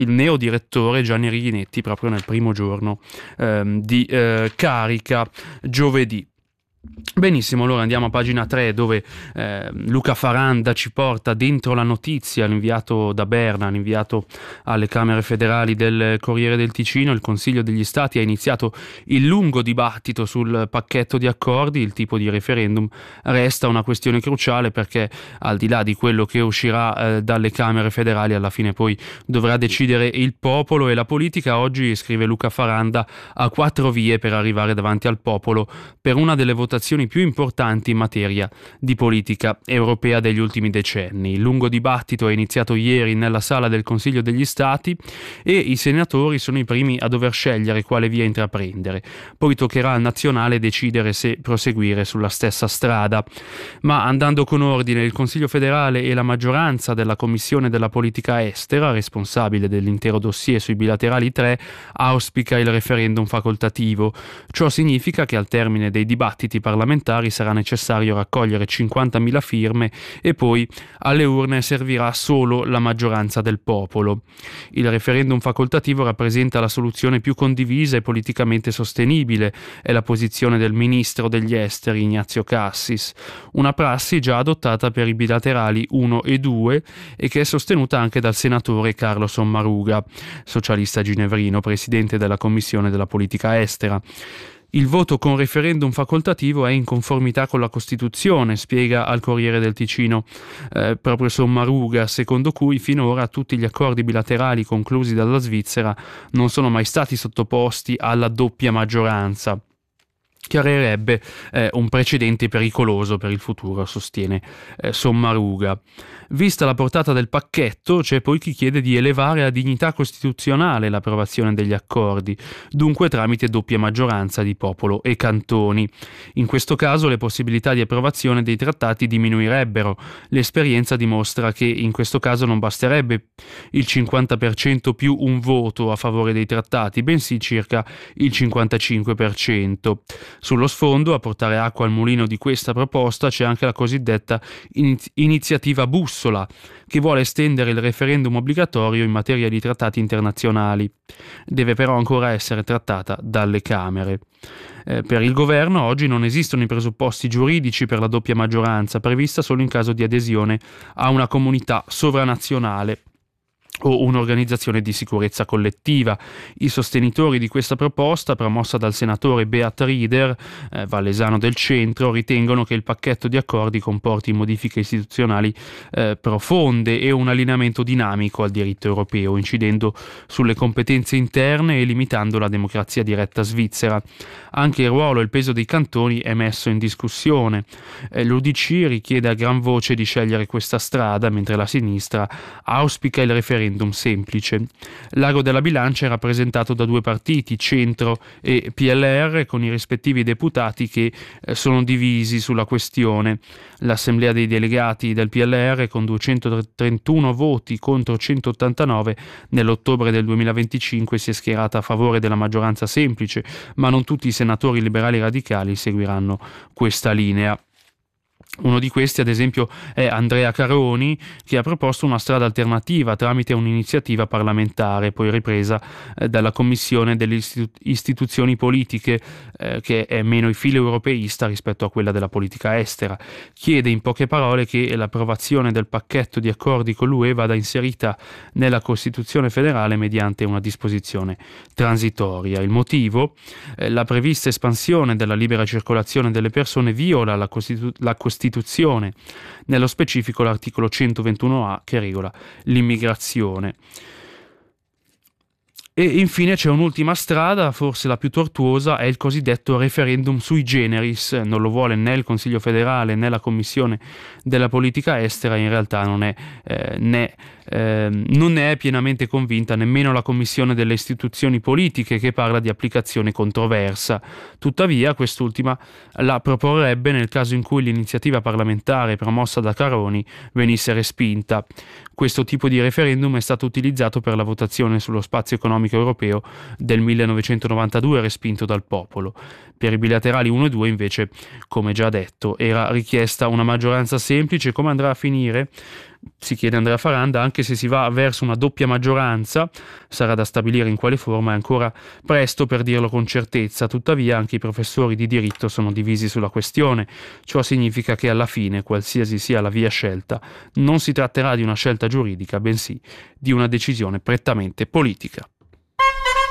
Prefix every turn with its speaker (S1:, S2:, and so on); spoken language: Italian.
S1: il neo direttore Gianni Righinetti proprio nel primo giorno di carica, giovedì. Benissimo, allora andiamo a pagina 3 dove Luca Faranda ci porta dentro la notizia, l'inviato da Berna, l'inviato alle Camere federali del Corriere del Ticino. Il Consiglio degli Stati ha iniziato il lungo dibattito sul pacchetto di accordi. Il tipo di referendum resta una questione cruciale perché al di là di quello che uscirà dalle Camere federali, alla fine poi dovrà decidere il popolo, e la politica oggi, scrive Luca Faranda, ha 4 vie per arrivare davanti al popolo per una delle votazioni più importanti in materia di politica europea degli ultimi decenni. Il lungo dibattito è iniziato ieri nella sala del Consiglio degli Stati e i senatori sono i primi a dover scegliere quale via intraprendere. Poi toccherà al nazionale decidere se proseguire sulla stessa strada. Ma andando con ordine, il Consiglio federale e la maggioranza della Commissione della politica estera, responsabile dell'intero dossier sui bilaterali 3, auspica il referendum facoltativo. Ciò significa che al termine dei dibattiti parlamentari sarà necessario raccogliere 50.000 firme e poi alle urne servirà solo la maggioranza del popolo. Il referendum facoltativo rappresenta la soluzione più condivisa e politicamente sostenibile, è la posizione del ministro degli esteri Ignazio Cassis, una prassi già adottata per i bilaterali 1 e 2 e che è sostenuta anche dal senatore Carlo Sommaruga, socialista ginevrino, presidente della Commissione della politica estera. Il voto con referendum facoltativo è in conformità con la Costituzione, spiega al Corriere del Ticino proprio Sommaruga, secondo cui finora tutti gli accordi bilaterali conclusi dalla Svizzera non sono mai stati sottoposti alla doppia maggioranza. Creerebbe un precedente pericoloso per il futuro, sostiene Sommaruga. Vista la portata del pacchetto, c'è poi chi chiede di elevare a dignità costituzionale l'approvazione degli accordi, dunque tramite doppia maggioranza di popolo e cantoni. In questo caso le possibilità di approvazione dei trattati diminuirebbero. L'esperienza dimostra che in questo caso non basterebbe il 50% più un voto a favore dei trattati, bensì circa il 55%. Sullo sfondo, a portare acqua al mulino di questa proposta, c'è anche la cosiddetta iniziativa Bussola, che vuole estendere il referendum obbligatorio in materia di trattati internazionali. Deve però ancora essere trattata dalle Camere. Per il governo oggi non esistono i presupposti giuridici per la doppia maggioranza, prevista solo in caso di adesione a una comunità sovranazionale o un'organizzazione di sicurezza collettiva. I sostenitori di questa proposta, promossa dal senatore Beat Rieder, valesano del centro, ritengono che il pacchetto di accordi comporti modifiche istituzionali profonde e un allineamento dinamico al diritto europeo, incidendo sulle competenze interne e limitando la democrazia diretta svizzera. Anche il ruolo e il peso dei cantoni è messo in discussione. L'UDC richiede a gran voce di scegliere questa strada, mentre la sinistra auspica il referendum semplice. L'ago della bilancia è rappresentato da 2 partiti, Centro e PLR, con i rispettivi deputati che sono divisi sulla questione. L'Assemblea dei delegati del PLR, con 231 voti contro 189 nell'ottobre del 2025, si è schierata a favore della maggioranza semplice, ma non tutti i senatori liberali radicali seguiranno questa linea. Uno di questi, ad esempio, è Andrea Caroni, che ha proposto una strada alternativa tramite un'iniziativa parlamentare, poi ripresa dalla Commissione delle istituzioni politiche, che è meno filoeuropeista rispetto a quella della politica estera. Chiede in poche parole che l'approvazione del pacchetto di accordi con l'UE vada inserita nella Costituzione federale mediante una disposizione transitoria. Il motivo? La prevista espansione della libera circolazione delle persone viola la Costituzione, nello specifico l'articolo 121A che regola l'immigrazione. E infine c'è un'ultima strada, forse la più tortuosa, è il cosiddetto referendum sui generis. Non lo vuole né il Consiglio federale né la Commissione della politica estera, in realtà non ne è pienamente convinta nemmeno la Commissione delle istituzioni politiche, che parla di applicazione controversa. Tuttavia quest'ultima la proporrebbe nel caso in cui l'iniziativa parlamentare promossa da Caroni venisse respinta. Questo tipo di referendum è stato utilizzato per la votazione sullo spazio economico europeo del 1992, respinto dal popolo. Per i bilaterali 1 e 2 invece, come già detto, era richiesta una maggioranza semplice. Come andrà a finire? si chiede Andrea Faranda, anche se si va verso una doppia maggioranza, sarà da stabilire in quale forma, è ancora presto per dirlo con certezza. Tuttavia anche i professori di diritto sono divisi sulla questione. Ciò significa che alla fine, qualsiasi sia la via scelta, non si tratterà di una scelta giuridica, bensì di una decisione prettamente politica.